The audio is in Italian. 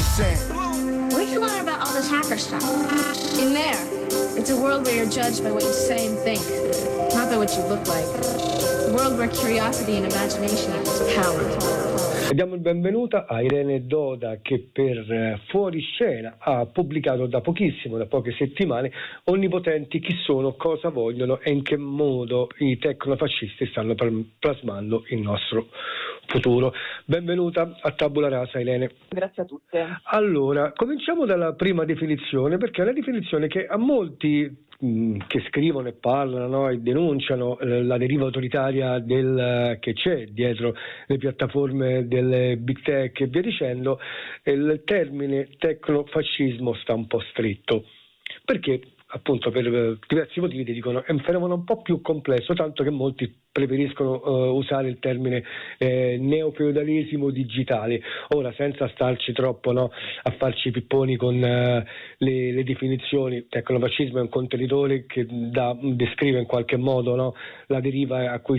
Where do you learn about all this hacker stuff? In there. It's a world where you're judged by what you say and think, not by what you look like. A world where curiosity and imagination equals power. Diamo il benvenuto a Irene Doda, che per Fuoriscena ha pubblicato da pochissimo, da poche settimane, Onnipotenti, chi sono, cosa vogliono e in che modo i tecnofascisti stanno plasmando il nostro futuro. Benvenuta a Tabula Rasa, Irene. Grazie a tutte. Allora, cominciamo dalla prima definizione, perché è una definizione che a molti che scrivono e parlano, no, e denunciano la deriva autoritaria che c'è dietro le piattaforme delle big tech e via dicendo, il termine tecnofascismo sta un po' stretto, perché appunto per diversi motivi dicono è un fenomeno un po' più complesso, tanto che molti preferiscono usare il termine neofeudalesimo digitale. Ora, senza starci troppo a farci pipponi con le definizioni, tecnofascismo è un contenitore che descrive in qualche modo la deriva a cui